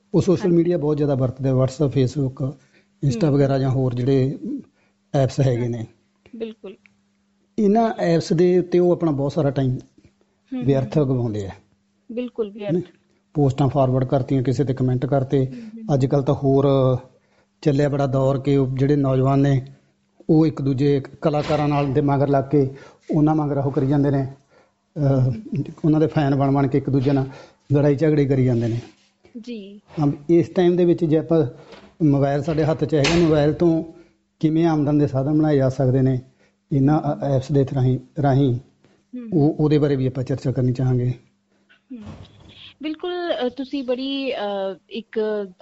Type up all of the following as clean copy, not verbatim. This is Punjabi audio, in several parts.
ਉਹ ਸੋਸ਼ਲ ਮੀਡੀਆ ਬਹੁਤ ਜ਼ਿਆਦਾ ਵਰਤਦੇ, ਵਟਸਐਪ, ਫੇਸਬੁੱਕ, ਇੰਸਟਾ ਵਗੈਰਾ ਜਾਂ ਹੋਰ ਜਿਹੜੇ ਐਪਸ ਹੈਗੇ ਨੇ। ਬਿਲਕੁਲ। ਇਹਨਾਂ ਐਪਸ ਦੇ ਉੱਤੇ ਉਹ ਆਪਣਾ ਬਹੁਤ ਸਾਰਾ ਟਾਈਮ ਵਿਅਰਥ ਗਵਾਉਂਦੇ ਆ। ਬਿਲਕੁਲ ਵਿਅਰਥ। ਪੋਸਟਾਂ ਫਾਰਵਰਡ ਕਰਤੀਆਂ, ਕਿਸੇ ਤੇ ਕਮੈਂਟ ਕਰਤੇ। ਅੱਜ ਕੱਲ੍ਹ ਤਾਂ ਹੋਰ ਚੱਲਿਆ ਬੜਾ ਦੌਰ ਕਿ ਉਹ ਜਿਹੜੇ ਨੌਜਵਾਨ ਨੇ ਉਹ ਇੱਕ ਦੂਜੇ ਕਲਾਕਾਰਾਂ ਨਾਲ ਦੇ ਮਗਰ ਲੱਗ ਕੇ ਉਹਨਾਂ ਮਗਰ ਉਹ ਕਰੀ ਜਾਂਦੇ ਨੇ, ਉਹਨਾਂ ਦੇ ਫੈਨ ਬਣ ਕੇ ਇੱਕ ਦੂਜੇ ਨਾਲ ਲੜਾਈ ਝਗੜੇ ਕਰੀ ਜਾਂਦੇ ਨੇ ਜੀ। ਇਸ ਟਾਈਮ ਦੇ ਵਿੱਚ ਜੇ ਆਪਾਂ ਮੋਬਾਇਲ ਸਾਡੇ ਹੱਥ 'ਚ ਹੈਗਾ, ਮੋਬਾਇਲ ਤੋਂ ਕਿਵੇਂ ਆਮਦਨ ਦੇ ਸਾਧਨ ਬਣਾਏ ਜਾ ਸਕਦੇ ਨੇ ਇਹਨਾਂ ਐਪਸ ਦੇ ਰਾਹੀਂ ਉਹਦੇ ਬਾਰੇ ਵੀ ਆਪਾਂ ਚਰਚਾ ਕਰਨੀ ਚਾਹਾਂਗੇ। ਬਿਲਕੁਲ, ਤੁਸੀਂ ਇੱਕ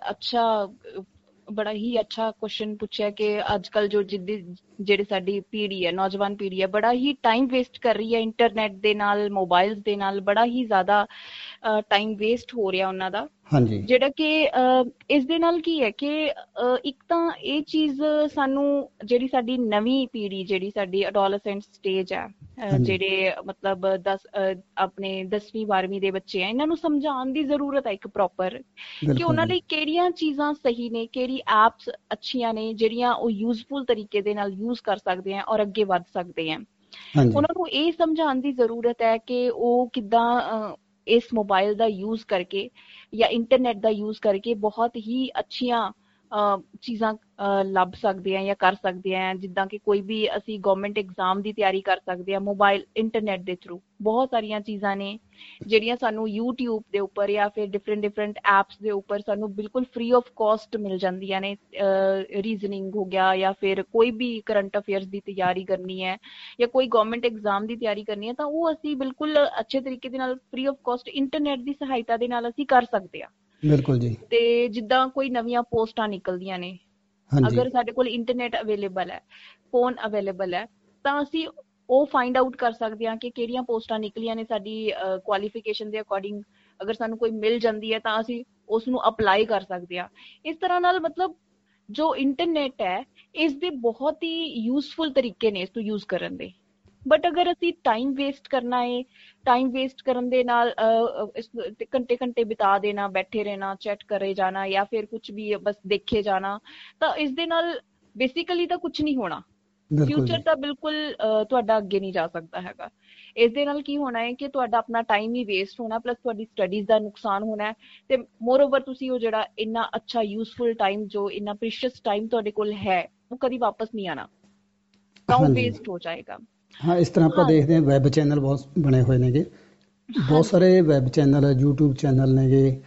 ਬੜਾ ਹੀ ਅੱਛਾ ਕੁਐਸਚਨ ਪੁੱਛਿਆ ਕਿ ਅੱਜ ਕੱਲ੍ਹ ਜਿਹੜੀ ਸਾਡੀ ਪੀੜ੍ਹੀ ਹੈ, ਨੌਜਵਾਨ ਪੀੜ੍ਹੀ ਹੈ, ਬੜਾ ਹੀ ਟਾਈਮ ਵੇਸਟ ਕਰ ਰਹੀ ਹੈ ਇੰਟਰਨੈਟ ਦੇ ਨਾਲ, ਮੋਬਾਇਲਸ ਦੇ ਨਾਲ। ਬੜਾ ਹੀ ਜ਼ਿਆਦਾ ਟਾਈਮ ਵੇਸਟ ਹੋ ਰਿਹਾ ਉਹਨਾਂ ਦਾ। ਹਾਂਜੀ। ਜਿਹੜਾ ਕਿ ਇਸ ਦੇ ਨਾਲ ਕੀ ਹੈ ਕਿ ਇੱਕ ਤਾਂ ਇਹ ਚੀਜ਼ ਸਾਨੂੰ, ਜਿਹੜੀ ਸਾਡੀ ਨਵੀਂ ਪੀੜ੍ਹੀ, ਜਿਹੜੀ ਸਾਡੀ ਅਡੋਲਸੈਂਟ ਸਟੇਜ ਹੈ, ਜਿਹੜੇ ਮਤਲਬ ਆਪਣੇ 10ਵੀਂ 12ਵੀਂ ਦੇ ਬੱਚੇ ਆ, ਇਹਨਾਂ ਨੂੰ ਸਮਝਾਉਣ ਦੀ ਜ਼ਰੂਰਤ ਹੈ ਇੱਕ ਪ੍ਰੋਪਰ, ਕਿ ਉਹਨਾਂ ਲਈ ਕਿਹੜੀਆਂ ਚੀਜ਼ਾਂ ਸਹੀ ਨੇ, ਕਿਹੜੀ ਐਪਸ ਅੱਛੀਆਂ ਨੇ ਜਿਹੜੀਆਂ ਉਹ ਯੂਜ਼ਫੁਲ ਤਰੀਕੇ ਦੇ ਨਾਲ ਯੂਜ਼ ਕਰ ਸਕਦੇ ਆ ਔਰ ਅੱਗੇ ਵੱਧ ਸਕਦੇ ਆ। ਉਹਨਾਂ ਨੂੰ ਇਹ ਸਮਝਾਉਣ ਦੀ ਜ਼ਰੂਰਤ ਹੈ ਕਿ ਉਹ ਕਿੱਦਾਂ ਇਸ ਮੋਬਾਈਲ ਦਾ ਯੂਜ਼ ਕਰਕੇ ਜਾਂ ਇੰਟਰਨੈਟ ਦਾ ਯੂਜ਼ ਕਰਕੇ ਬਹੁਤ ਹੀ ਅੱਛੀਆਂ ਚੀਜ਼ਾਂ ਲੱਭ ਸਕਦੇ ਆ ਜਾਂ ਕਰ ਸਕਦੇ ਆ। ਜਿੱਦਾਂ ਕਿ ਕੋਈ ਵੀ ਅਸੀਂ ਗਵਰਨਮੈਂਟ ਐਗਜ਼ਾਮ ਦੀ ਤਿਆਰੀ ਕਰ ਸਕਦੇ ਆ ਮੋਬਾਈਲ ਇੰਟਰਨੈਟ ਦੇ ਥਰੂ। ਬਹੁਤ ਸਾਰੀਆਂ ਚੀਜ਼ਾਂ ਨੇ ਜਿਹੜੀਆਂ ਸਾਨੂੰ YouTube ਦੇ ਉੱਪਰ ਜਾਂ ਫਿਰ ਡਿਫਰੈਂਟ ਐਪਸ ਦੇ ਉੱਪਰ ਸਾਨੂੰ ਬਿਲਕੁਲ ਫ੍ਰੀ ਆਫ ਕਾਸਟ ਮਿਲ ਜਾਂਦੀਆਂ ਨੇ। ਰੀਜ਼ਨਿੰਗ ਹੋ ਗਿਆ, ਜਾਂ ਫਿਰ ਕੋਈ ਵੀ ਕਰੰਟ ਅਫੇਅਰਸ ਦੀ ਤਿਆਰੀ ਕਰਨੀ ਹੈ ਜਾਂ ਕੋਈ ਗਵਰਨਮੈਂਟ ਐਗਜ਼ਾਮ ਦੀ ਤਿਆਰੀ ਕਰਨੀ ਹੈ, ਤਾਂ ਉਹ ਅਸੀਂ ਬਿਲਕੁਲ ਅੱਛੇ ਤਰੀਕੇ ਦੇ ਨਾਲ ਫ੍ਰੀ ਆਫ ਕਾਸਟ ਇੰਟਰਨੈਟ ਦੀ ਸਹਾਇਤਾ ਦੇ ਨਾਲ ਅਸੀਂ ਕਰ ਸਕਦੇ ਹਾਂ। ਬਿਲਕੁਲ ਜੀ। ਤੇ ਜਿੱਦਾਂ ਕੋਈ ਨਵੀਆਂ ਪੋਸਟਾਂ ਨਿਕਲਦੀਆਂ ਨੇ, ਅਗਰ ਸਾਡੇ ਕੋਲ ਇੰਟਰਨੈਟ ਅਵੇਲੇਬਲ ਹੈ, ਫੋਨ ਅਵੇਲੇਬਲ ਹੈ, ਤਾਂ ਅਸੀਂ ਉਹ ਫਾਈਂਡ ਆਊਟ ਕਰ ਸਕਦੇ ਹਾਂ ਕਿ ਕਿਹੜੀਆਂ ਪੋਸਟਾਂ ਨਿਕਲੀਆਂ ਨੇ ਸਾਡੀ ਕੁਆਲੀਫਿਕੇਸ਼ਨ ਦੇ ਅਕੋਰਡਿੰਗ। ਅਗਰ ਸਾਨੂੰ ਕੋਈ ਮਿਲ ਜਾਂਦੀ ਹੈ ਤਾਂ ਅਸੀਂ ਉਸ ਨੂੰ ਅਪਲਾਈ ਕਰ ਸਕਦੇ ਹਾਂ। ਇਸ ਤਰ੍ਹਾਂ ਨਾਲ ਮਤਲਬ ਜੋ ਇੰਟਰਨੈਟ ਹੈ, ਇਸ ਦੇ ਬਹੁਤ ਹੀ ਯੂਜ਼ਫੁਲ ਤਰੀਕੇ ਨੇ ਇਸ ਤੋਂ ਯੂਜ਼ ਕਰਨ ਦੇ। ਬਟ ਅਗਰ ਅਸੀਂ ਟਾਈਮ ਵੇਸਟ ਕਰਨਾ ਹੈ, ਟਾਈਮ ਵੇਸਟ ਕਰਨ ਦੇ ਨਾਲ ਘੰਟੇ ਘੰਟੇ ਬਿਤਾ ਦੇਣਾ, ਬੈਠੇ ਰਹਿਣਾ, ਚੈਟ ਕਰੇ ਜਾਣਾ ਜਾਂ ਫਿਰ ਕੁਛ ਵੀ ਬਸ ਦੇਖੇ ਜਾਣਾ, ਤਾਂ ਇਸ ਦੇ ਨਾਲ ਬੇਸਿਕਲੀ ਤਾਂ ਕੁਛ ਨਹੀਂ ਹੋਣਾ। ਫਿਊਚਰ ਤਾਂ ਬਿਲਕੁਲ ਤੁਹਾਡਾ ਅੱਗੇ ਨਹੀਂ ਜਾ ਸਕਦਾ ਹੈਗਾ। ਇਸ ਦੇ ਨਾਲ ਕੀ ਹੋਣਾ ਹੈ ਕਿ ਤੁਹਾਡਾ ਆਪਣਾ ਟਾਈਮ ਹੀ ਵੇਸਟ ਹੋਣਾ, ਪਲੱਸ ਤੁਹਾਡੀ ਸਟੱਡੀਜ਼ ਦਾ ਨੁਕਸਾਨ ਹੋਣਾ, ਤੇ ਮੋਰ ਓਵਰ ਤੁਸੀਂ ਉਹ ਜਿਹੜਾ ਇੰਨਾ ਅੱਛਾ ਯੂਜ਼ਫੁਲ ਟਾਈਮ, ਜੋ ਇੰਨਾ ਪ੍ਰੀਸ਼ੀਅਸ ਟਾਈਮ ਤੁਹਾਡੇ ਕੋਲ ਹੈ, ਉਹ ਕਦੀ ਵਾਪਸ ਨਹੀਂ ਆਣਾ, ਤਾਂ ਉਹ ਵੇਸਟ ਹੋ ਜਾਏਗਾ। ਹਾਂ, ਇਸ ਤਰ੍ਹਾਂ ਆਪਾਂ ਦੇਖਦੇ ਹਾਂ ਵੈਬ ਚੈਨਲ ਬਹੁਤ ਬਣੇ ਹੋਏ ਨੇਗੇ, ਬਹੁਤ ਸਾਰੇ ਵੈਬ ਚੈਨਲ, YouTube ਚੈਨਲ ਨੇਗੇ।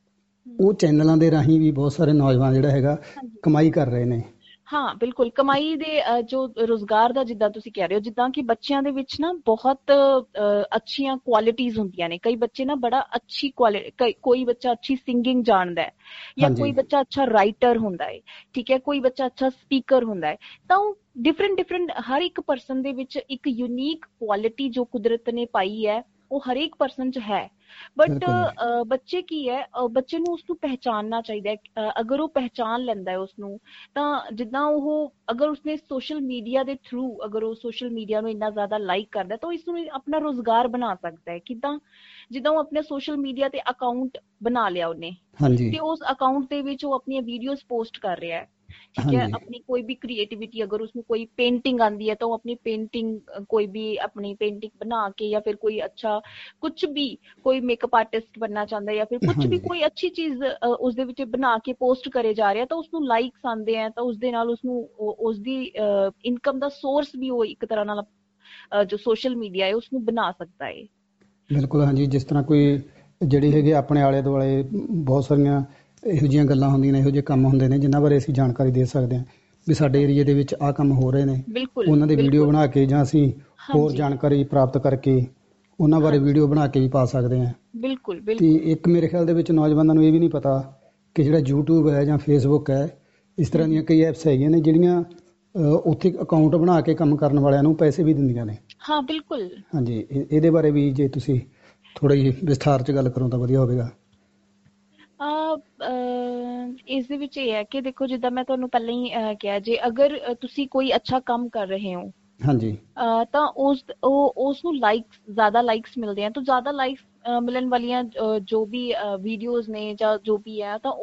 ਉਹ ਚੈਨਲਾਂ ਦੇ ਰਾਹੀਂ ਵੀ ਬਹੁਤ ਸਾਰੇ ਨੌਜਵਾਨ ਜਿਹੜਾ ਹੈਗਾ ਕਮਾਈ ਕਰ ਰਹੇ ਨੇ। ਹਾਂ ਬਿਲਕੁਲ, ਕਮਾਈ ਦੇ ਜੋ ਰੁਜ਼ਗਾਰ ਦਾ, ਜਿੱਦਾਂ ਤੁਸੀਂ ਕਹਿ ਰਹੇ ਹੋ, ਜਿੱਦਾਂ ਕਿ ਬੱਚਿਆਂ ਦੇ ਵਿੱਚ ਨਾ ਬਹੁਤ ਅੱਛੀਆਂ ਕੁਆਲਿਟੀਜ਼ ਹੁੰਦੀਆਂ ਨੇ। ਕਈ ਬੱਚੇ ਨਾ ਬੜਾ ਅੱਛੀ ਕੋਈ ਬੱਚਾ ਅੱਛੀ ਸਿੰਗਿੰਗ ਜਾਣਦਾ ਹੈ, ਜਾਂ ਕੋਈ ਬੱਚਾ ਅੱਛਾ ਰਾਈਟਰ ਹੁੰਦਾ ਹੈ, ਠੀਕ ਹੈ, ਕੋਈ ਬੱਚਾ ਅੱਛਾ ਸਪੀਕਰ ਹੁੰਦਾ ਹੈ। ਤਾਂ ਉਹ ਡਿਫਰੈਂਟ ਹਰ ਇੱਕ ਪਰਸਨ ਦੇ ਵਿੱਚ ਇੱਕ ਯੂਨੀਕ ਕੁਆਲਿਟੀ ਜੋ ਕੁਦਰਤ ਨੇ ਪਾਈ ਹੈ, ਉਹ ਹਰੇਕ ਪਰਸਨ 'ਚ ਹੈ। ਬਟ ਬੱਚੇ ਕੀ ਹੈ, ਬੱਚੇ ਨੂੰ ਉਸਨੂੰ ਪਹਿਚਾਨਣਾ ਚਾਹੀਦਾ ਹੈ। ਅਗਰ ਉਹ ਪਹਿਚਾਨ ਲੈਂਦਾ ਹੈ ਉਸਨੂੰ, ਤਾਂ ਜਿੱਦਾਂ ਉਹ ਅਗਰ ਉਸਨੇ ਸੋਸ਼ਲ ਮੀਡੀਆ ਦੇ ਥਰੂ, ਅਗਰ ਉਹ ਸੋਸ਼ਲ ਮੀਡੀਆ ਨੂੰ ਇੰਨਾ ਜ਼ਿਆਦਾ ਲਾਈਕ ਕਰਦਾ, ਤਾਂ ਇਸ ਨੂੰ ਆਪਣਾ ਰੁਜ਼ਗਾਰ ਬਣਾ ਸਕਦਾ ਹੈ। ਕਿੱਦਾਂ? ਜਿੱਦਾਂ ਉਹ ਆਪਣੇ ਸੋਸ਼ਲ ਮੀਡੀਆ ਤੇ ਅਕਾਊਂਟ ਬਣਾ ਲਿਆ ਉਹਨੇ, ਤੇ ਉਸ ਅਕਾਊਂਟ ਦੇ ਵਿੱਚ ਉਹ ਆਪਣੀਆਂ ਵੀਡੀਓਜ਼ ਪੋਸਟ ਕਰ ਰਿਹਾ ਹੈ, ਠੀਕ ਹੈ। ਆਪਣੀ ਕੋਈ ਵੀ ਕ੍ਰੀਏਟੀਵਿਟੀ, ਅਗਰ ਉਸਨੂੰ ਕੋਈ ਪੇਂਟਿੰਗ ਆਉਂਦੀ ਹੈ ਤਾਂ ਉਹ ਆਪਣੀ ਪੇਂਟਿੰਗ, ਕੋਈ ਵੀ ਆਪਣੀ ਪੇਂਟਿੰਗ ਬਣਾ ਕੇ, ਜਾਂ ਫਿਰ ਕੋਈ ਅੱਛਾ ਕੁਛ ਵੀ, ਕੋਈ ਮੇਕਅਪ ਆਰਟਿਸਟ ਬਣਨਾ ਚਾਹੁੰਦਾ, ਜਾਂ ਫਿਰ ਕੁਛ ਵੀ ਕੋਈ ਅੱਛੀ ਚੀਜ਼ ਉਸਦੇ ਵਿੱਚ ਬਣਾ ਕੇ ਪੋਸਟ ਕਰੇ ਜਾ ਰਿਹਾ, ਤਾਂ ਉਸਨੂੰ ਲਾਈਕਸ ਆਉਂਦੇ ਆ, ਤਾਂ ਉਸਦੇ ਨਾਲ ਉਸਨੂੰ ਉਸਦੀ ਇਨਕਮ ਦਾ ਸੋਰਸ ਵੀ ਉਹ ਇੱਕ ਤਰ੍ਹਾਂ ਨਾਲ ਜੋ ਸੋਸ਼ਲ ਮੀਡੀਆ ਹੈ ਉਸਨੂੰ ਬਣਾ ਸਕਦਾ ਹੈ। ਬਿਲਕੁਲ, ਹਾਂਜੀ। ਜਿਸ ਤਰ੍ਹਾਂ ਕੋਈ ਜਿਹੜੀ ਹੈਗੀ ਆਪਣੇ ਆਲੇ ਦੁਆਲੇ ਬਹੁਤ ਸਾਰੀਆਂ ਇਹੋ ਜਿਹੀਆਂ ਗੱਲਾਂ ਹੁੰਦੀਆਂ ਨੇ, ਇਹੋ ਜਿਹੇ ਕੰਮ ਹੁੰਦੇ ਨੇ ਜਿਨ੍ਹਾਂ ਬਾਰੇ ਅਸੀਂ ਜਾਣਕਾਰੀ ਦੇ ਸਕਦੇ ਹਾਂ ਵੀ ਸਾਡੇ ਏਰੀਏ ਦੇ ਵਿੱਚ ਆਹ ਕੰਮ ਹੋ ਰਹੇ ਨੇ। ਉਹਨਾਂ ਦੇ ਵੀਡੀਓ ਬਣਾ ਕੇ, ਜਾਂ ਅਸੀਂ ਹੋਰ ਜਾਣਕਾਰੀ ਪ੍ਰਾਪਤ ਕਰਕੇ ਉਹਨਾਂ ਬਾਰੇ ਵੀਡੀਓ ਬਣਾ ਕੇ ਵੀ ਪਾ ਸਕਦੇ ਹਾਂ। ਬਿਲਕੁਲ। ਤੇ ਇੱਕ ਮੇਰੇ ਖਿਆਲ ਦੇ ਵਿੱਚ ਨੌਜਵਾਨਾਂ ਨੂੰ ਇਹ ਵੀ ਨਹੀਂ ਪਤਾ ਕਿ ਜਿਹੜਾ YouTube ਹੈ ਜਾਂ Facebook ਹੈ, ਇਸ ਤਰ੍ਹਾਂ ਦੀਆਂ ਕਈ ਐਪਸ ਹੈਗੀਆਂ ਨੇ ਜਿਹੜੀਆਂ ਉੱਥੇ ਅਕਾਊਂਟ ਬਣਾ ਕੇ ਕੰਮ ਕਰਨ ਵਾਲਿਆਂ ਨੂੰ ਪੈਸੇ ਵੀ ਦਿੰਦੀਆਂ ਨੇ। ਹਾਂ ਬਿਲਕੁਲ। ਹਾਂਜੀ, ਇਹਦੇ ਬਾਰੇ ਵੀ ਜੇ ਤੁਸੀਂ ਥੋੜ੍ਹਾ ਜਿਹੀ ਵਿਸਥਾਰ 'ਚ ਗੱਲ ਕਰੋ ਤਾਂ ਵਧੀਆ ਹੋਵੇਗਾ। ਇਸ ਦੇ ਵਿੱਚ ਇਹ ਹੈ ਕਿ ਦੇਖੋ, ਜਿੱਦਾਂ ਮੈਂ ਤੁਹਾਨੂੰ ਪਹਿਲਾਂ ਹੀ ਕਿਹਾ, ਜੇ ਅਗਰ ਤੁਸੀਂ ਕੋਈ ਅੱਛਾ ਕੰਮ ਕਰ ਰਹੇ ਹੋ, ਹਾਂਜੀ, ਤਾਂ ਉਸ ਨੂੰ ਜ਼ਿਆਦਾ ਲਾਈਕਸ ਮਿਲਦੇ ਆ, ਤਾਂ ਜ਼ਿਆਦਾ ਲਾਈਕਸ ਮਿਲਣ ਵਾਲੀਆਂ ਜੋ ਵੀ ਵੀਡੀਓਜ਼ ਨੇ ਜਾਂ ਜੋ ਵੀ ਹੈ, ਤਾਂ